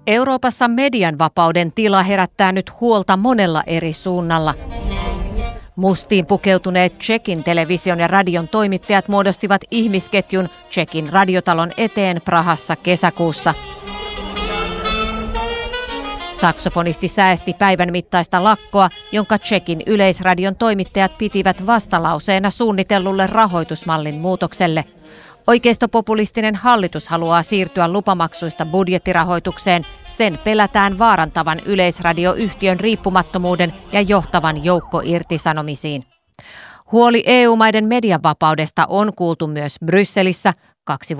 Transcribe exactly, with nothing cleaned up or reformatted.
Euroopassa median vapauden tila herättää nyt huolta monella eri suunnalla. Mustiin pukeutuneet Tšekin television ja radion toimittajat muodostivat ihmisketjun Tšekin radiotalon eteen Prahassa kesäkuussa. Saksofonisti säästi päivän mittaista lakkoa, jonka Tšekin yleisradion toimittajat pitivät vastalauseena suunnitellulle rahoitusmallin muutokselle. Oikeistopopulistinen hallitus haluaa siirtyä lupamaksuista budjettirahoitukseen. Sen pelätään vaarantavan yleisradioyhtiön riippumattomuuden ja johtavan joukkoirtisanomisiin. Huoli E U-maiden median vapaudesta on kuultu myös Brysselissä. Kaksi